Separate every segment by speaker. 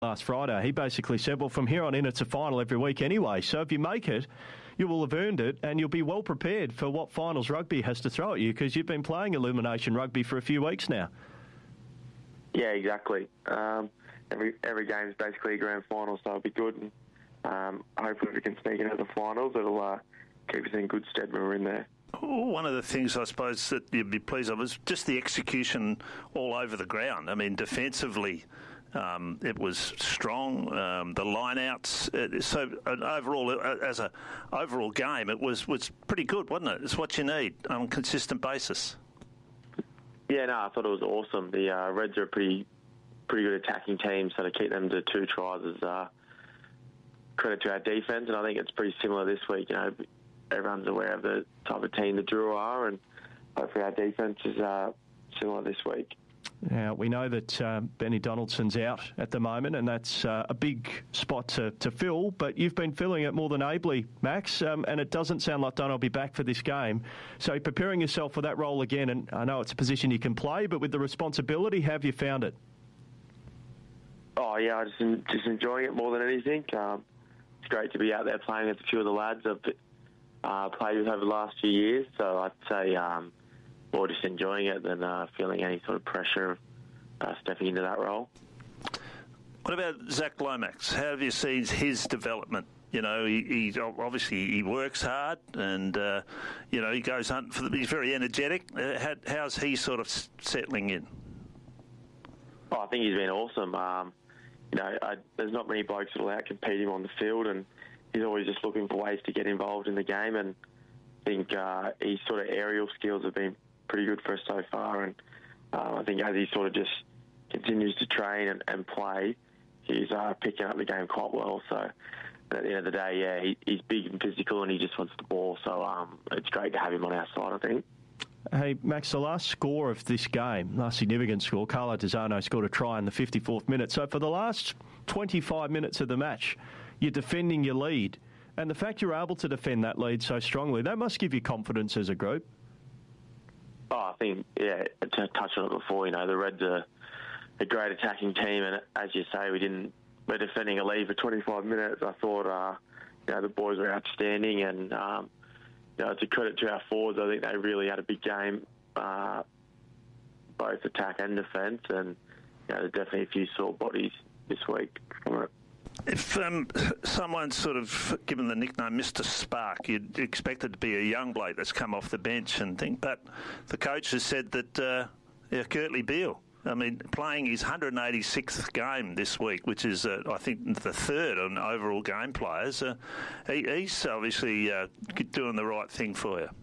Speaker 1: last Friday. He basically said, well, from here on in, it's a final every week anyway. So if you make it, you will have earned it and you'll be well prepared for what finals rugby has to throw at you because you've been playing elimination rugby for a few weeks now.
Speaker 2: Yeah, exactly. Every game is basically a grand final, so it'll be good. And hopefully if we can sneak into the finals, it'll keep us in good stead when we're in there.
Speaker 3: One of the things I suppose that you'd be pleased with is just the execution all over the ground. I mean, defensively, it was strong. The line-outs, so overall, as an overall game, it was pretty good, wasn't it? It's what you need on a consistent basis.
Speaker 2: Yeah, no, I thought it was awesome. The Reds are a pretty good attacking team, so to keep them to 2 tries is credit to our defence, and I think it's pretty similar this week. You know, everyone's aware of the type of team the Drua are, and hopefully our defence is similar this week.
Speaker 1: Now, we know that Benny Donaldson's out at the moment, and that's a big spot to fill, but you've been filling it more than ably, Max, and it doesn't sound like Don will be back for this game. So preparing yourself for that role again, and I know it's a position you can play, but with the responsibility, how have you found it?
Speaker 2: Oh, yeah, I just enjoying it more than anything. It's great to be out there playing with a few of the lads I've played with over the last few years, so I'd say more just enjoying it than feeling any sort of pressure of stepping into that role.
Speaker 3: What about Zach Lomax? How have you seen his development? You know, he obviously he works hard, and you know, he goes hunting for he's very energetic. How's he sort of settling in?
Speaker 2: Oh, I think he's been awesome. You know, there's not many blokes that'll outcompete him on the field, and he's always just looking for ways to get involved in the game. And I think his sort of aerial skills have been pretty good for us so far. And I think as he sort of just continues to train and play, he's picking up the game quite well. So at the end of the day, yeah, he's big and physical, and he just wants the ball. So it's great to have him on our side, I think.
Speaker 1: Hey, Max, the last score of this game, last significant score, Carlo Dezzano scored a try in the 54th minute. So for the last 25 minutes of the match, you're defending your lead. And the fact you're able to defend that lead so strongly, that must give you confidence as a group.
Speaker 2: Oh, I think, yeah, to touch on it before, you know, the Reds are a great attacking team. And as you say, we're defending a lead for 25 minutes. I thought, you know, the boys were outstanding, and you know, it's a credit to our forwards. I think they really had a big game, both attack and defence, and you know, there's definitely a few sore bodies this week from it.
Speaker 3: If someone's sort of given the nickname Mr. Spark, you'd expect it to be a young bloke that's come off the bench and think, but the coach has said that Kurtley Beale, I mean, playing his 186th game this week, which is, I think, the third on overall game players, he's obviously doing the right thing for you.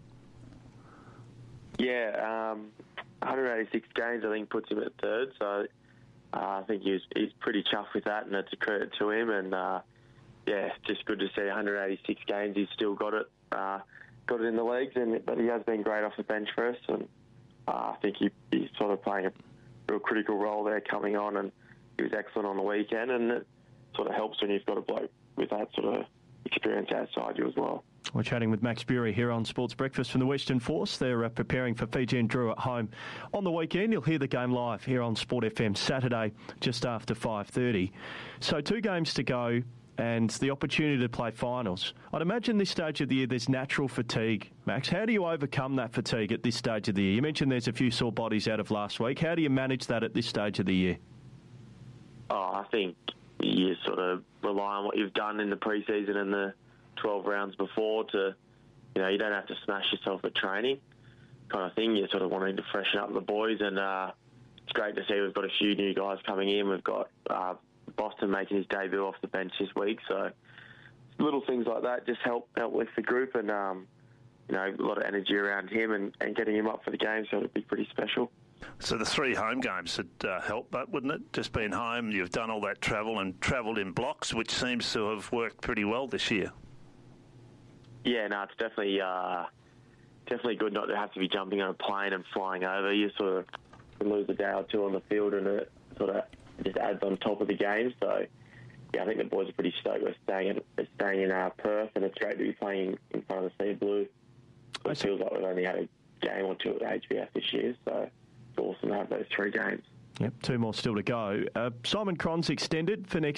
Speaker 2: Yeah, 186 games, I think, puts him at third, so I think he's pretty chuffed with that, and it's a credit to him. And yeah, just good to see 186 games. He's still got it in the legs, but he has been great off the bench for us, and I think he's sort of playing a real critical role there coming on, and he was excellent on the weekend, and it sort of helps when you've got a bloke with that sort of experience outside you as well.
Speaker 1: We're chatting with Max Bury here on Sports Breakfast from the Western Force. They're preparing for Fiji and Drua at home on the weekend. You'll hear the game live here on Sport FM Saturday just after 5:30. So 2 games to go and the opportunity to play finals. I'd imagine this stage of the year there's natural fatigue. Max, how do you overcome that fatigue at this stage of the year? You mentioned there's a few sore bodies out of last week. How do you manage that at this stage of the year?
Speaker 2: Oh, I think you sort of rely on what you've done in the pre-season and the 12 rounds before to, you know, you don't have to smash yourself at training kind of thing. You're sort of wanting to freshen up the boys, and it's great to see we've got a few new guys coming in. We've got Boston making his debut off the bench this week, so little things like that just help lift the group, and you know, a lot of energy around him and getting him up for the game, so it'd be pretty special.
Speaker 3: So the 3 home games would help, but wouldn't it? Just being home, you've done all that travel and travelled in blocks, which seems to have worked pretty well this year.
Speaker 2: Yeah, no, it's definitely good not to have to be jumping on a plane and flying over. You sort of can lose a day or two on the field, and it sort of just adds on top of the game. So, yeah, I think the boys are pretty stoked. We're staying in Perth, and it's great to be playing in front of the Sea Blue. It feels like we've only had a game or two at the HBF this year, so it's awesome to have those 3 games.
Speaker 1: Yep, 2 more still to go. Simon Cron's extended for next